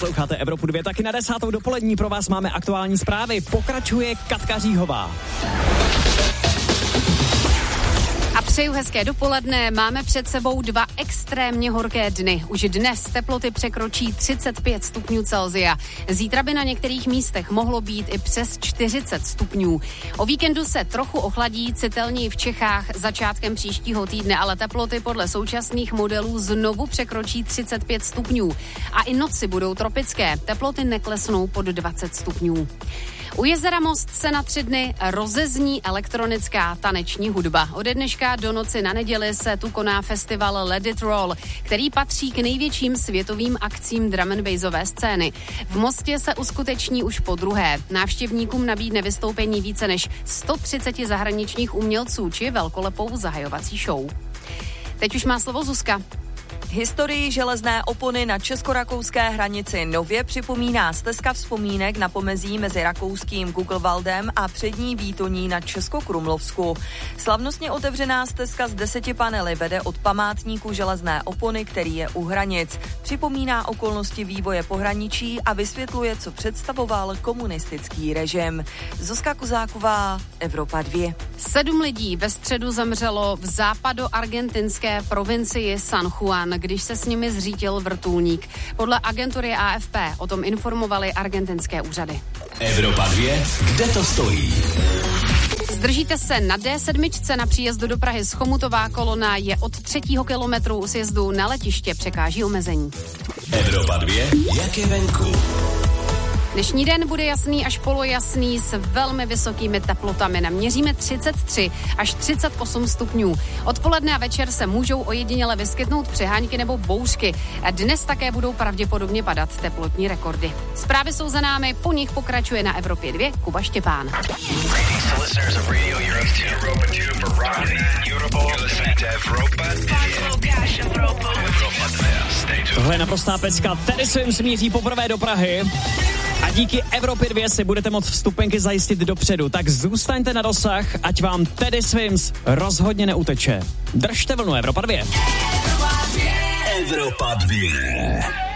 Posloucháte Evropu 2, taky na 10. dopolední pro vás máme aktuální zprávy. Pokračuje Katka Říhová. A přeju hezké dopoledne. Máme před sebou 2 extrémně horké dny. Už dnes teploty překročí 35 stupňů Celsia. Zítra by na některých místech mohlo být i přes 40 stupňů. O víkendu se trochu ochladí, citelněji v Čechách začátkem příštího týdne, ale teploty podle současných modelů znovu překročí 35 stupňů. A i noci budou tropické. Teploty neklesnou pod 20 stupňů. U jezera Most se na 3 dny rozezní elektronická taneční hudba. Ode dneška do noci na neděli se tu koná festival Let It Roll, který patří k největším světovým akcím drum and bassové scény. V Mostě se uskuteční už po druhé. Návštěvníkům nabídne vystoupení více než 130 zahraničních umělců či velkolepou zahajovací show. Teď už má slovo Zuzka. Historii železné opony na česko-rakouské hranici nově připomíná stezka vzpomínek na pomezí mezi rakouským Gugelwaldem a přední Výtoní na Českokrumlovsku. Slavnostně otevřená stezka z 10 panely vede od památníku železné opony, který je u hranic. Připomíná okolnosti vývoje pohraničí a vysvětluje, co představoval komunistický režim. Zuzka Kuzáková, Evropa 2. 7 lidí ve středu zemřelo v západoargentinské provincii San Juan, když se s nimi zřítil vrtulník. Podle agentury AFP o tom informovali argentinské úřady. Evropa 2, kde to stojí? Zdržíte se na D7 na příjezdu do Prahy z Chomutová kolona je od 3. kilometru u sjezdu na letiště, překáží omezení. Evropa 2, jak je venku? Dnešní den bude jasný až polojasný s velmi vysokými teplotami. Naměříme 33 až 38 stupňů. Odpoledne a večer se můžou ojediněle vyskytnout přehánky nebo bouřky. Dnes také budou pravděpodobně padat teplotní rekordy. Zprávy jsou za námi, po nich pokračuje na Evropě 2 Kuba Štěpán. Tohle je naprostá pecka. Tedy Swims míří poprvé do Prahy. A díky Evropě 2 si budete moct vstupenky zajistit dopředu. Tak zůstaňte na dosah, ať vám Teddy Swims rozhodně neuteče. Držte vlnu Evropa 2. Evropa 2.